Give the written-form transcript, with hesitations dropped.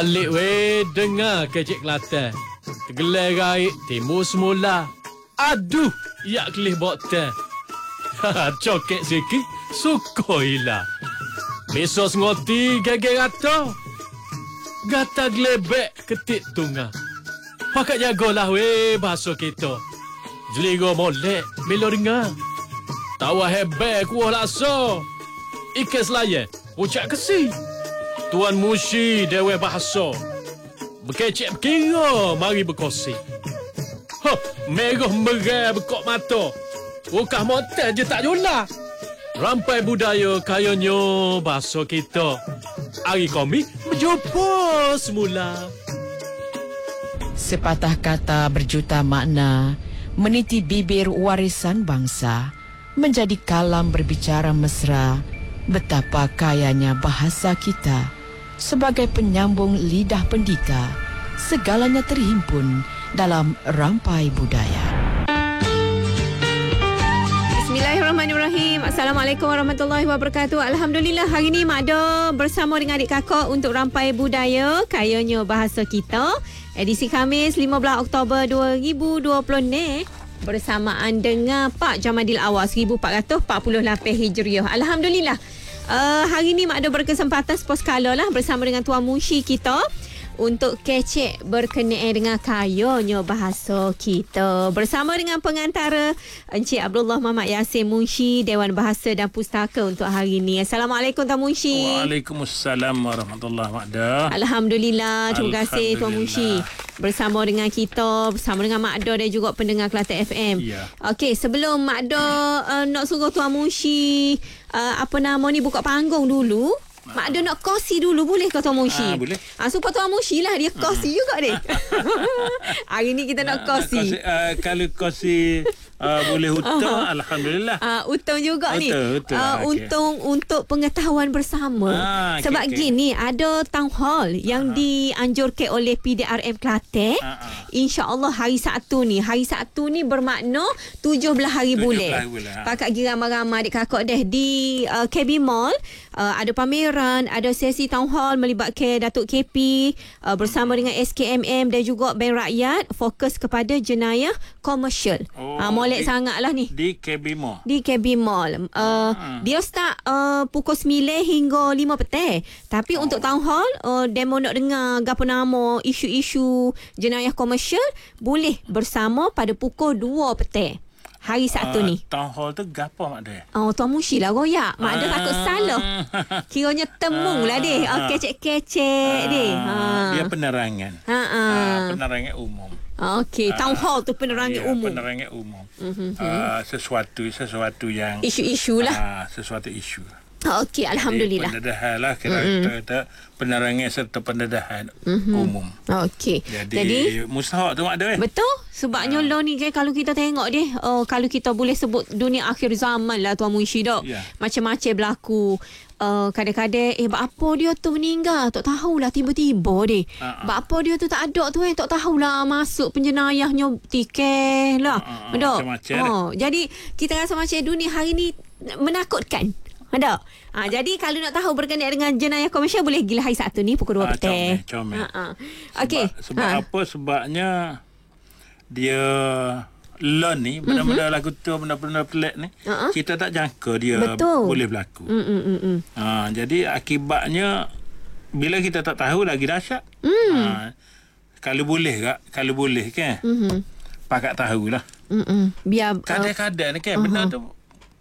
Alik weh, dengar kecik Kelantan. Tergelai gaik, timur semula. Aduh, yak kelih boktan. Cokek sikit, sukoilah. Besok ngoti gege rata. Gata gelebek ketik tunggal. Pakat jagalah weh bahasa kita. Jeligo molek, bila dengar. Tawa hebat kuah laksa. Ikan selayan, pucak kesi. Tuan Mushi dewa bahasa. Berkecek berkira, mari berkongsi. Merah merah bekok mata. Ukah motel je tak jula. Rampai budaya kayanya bahasa kita. Hari kami berjumpa semula. Sepatah kata berjuta makna, meniti bibir warisan bangsa, menjadi kalam berbicara mesra. Betapa kayanya bahasa kita, sebagai penyambung lidah pendita, segalanya terhimpun dalam rampai budaya. Bismillahirrahmanirrahim. Assalamualaikum warahmatullahi wabarakatuh. Alhamdulillah, hari ni Mak Do bersama dengan adik kakak untuk rampai budaya kayanya bahasa kita. Edisi Khamis 15 Oktober 2020 ni bersamaan dengan Pak Jamadil Awal 1448 Hijriah. Alhamdulillah. Hari ni Mak Do berkesempatan seposkala lah bersama dengan Tuan Mushi kita untuk kecek berkenaan dengan kayanya bahasa kita. Bersama dengan pengantara Encik Abdullah Muhammad Yassin Munshi, Dewan Bahasa dan Pustaka untuk hari ini. Assalamualaikum Tuan Munshi. Waalaikumsalam warahmatullahi wabarakatuh. Alhamdulillah. Terima kasih Tuan Munshi bersama dengan kita, bersama dengan Mak Do dan juga pendengar Kelantan FM. Ya. Okey, sebelum Mak Do nak suruh Tuan Munshi buka panggung dulu. Mak Do nak kosi dulu, boleh ke Tuan Mushi? Boleh. Supaya Tuan Mushi lah dia kosi juga dia. Hari ni kita nak kosi. Kalau kosi boleh hutang, alhamdulillah. Untung juga ni. Untung, untuk pengetahuan bersama. Sebab gini, ada town hall yang dianjurkan oleh PDRM Kelantan. InsyaAllah hari Sabtu ni bermakna 17 hari bulan. Pakat pergi ramai-ramai adik kakak deh di KB Mall. Ada pameran, ada sesi town hall melibatkan Datuk KP bersama dengan SKMM dan juga Bank Rakyat, fokus kepada jenayah komersial. Molek sangatlah ni. Di KB Mall. Di KB Mall. Dia start pukul 9 hingga 5 petang. Tapi untuk town hall, demo nak dengar gapo nama isu-isu jenayah komersial, boleh bersama pada pukul 2 petang. Hari Sabtu ni. Town hall tu gapo Mak Deh? Tuan Mushi lah royak. Mak Deh takut salah. Kiranya temung lah deh. Kecek-kecek deh. Dia penerangan. Penerangan umum. Okey, town hall tu penerangan umum. Penerangan umum. Sesuatu yang isu-isu lah. Sesuatu isu. Okey, alhamdulillah. Pendedahan lah kita penerangan serta pendedahan umum. Okey. Jadi mustahak tu Mak Deh. Betul. Sebabnya lo ni kalau kita tengok dia, kalau kita boleh sebut dunia akhir zaman lah Tuan Mushi dok. Macam-macam berlaku. Kadang-kadang apa dia tu meninggal tak tahulah, tiba-tiba dia. Apa dia tu tak ada tu tak tahulah, masuk penjenayahnya tiket lah. Macam-macam. Jadi kita rasa macam dunia hari ni menakutkan. Ada. Jadi kalau nak tahu berkenaan dengan jenayah komersial, boleh gila hari Sabtu ni pukul 2 petang. Comel. Okey. Sebab apa? Sebabnya dia learn ni, benda-benda lagu tu, benda-benda pelik ni, kita tak jangka dia boleh berlaku. Jadi akibatnya bila kita tak tahu lagi dahsyat. Kalau boleh kan. Pakat tahulah. Biar kadang-kadang ni kan benda tu